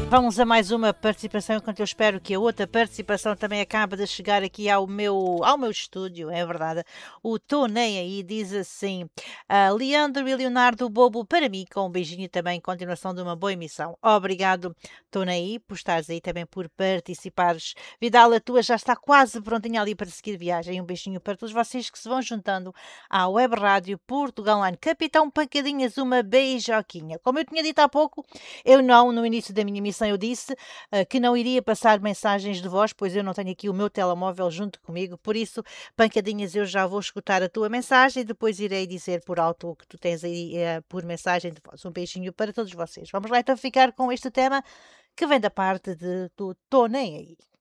Vamos a mais uma participação, enquanto eu espero que a outra participação também acabe de chegar aqui ao meu estúdio, é verdade. O Tô Nem Aí diz assim: Leandro e Leonardo Bobo, para mim, com um beijinho também, continuação de uma boa emissão. Obrigado, Tô Nem Aí, por estares aí também, por participares. Vidal, a tua já está quase prontinha ali para seguir viagem. Um beijinho para todos vocês que se vão juntando à Web Rádio Portugal Online. Capitão Pancadinhas, uma beijoquinha. Como eu tinha dito há pouco, eu não, no início da minha missão, eu disse que não iria passar mensagens de voz, pois eu não tenho aqui o meu telemóvel junto comigo, por isso, Pancadinhas, eu já vou escutar a tua mensagem e depois irei dizer por alto o que tu tens aí por mensagem de voz. Um beijinho para todos vocês. Vamos lá então ficar com este tema que vem da parte do Tô Nem Aí.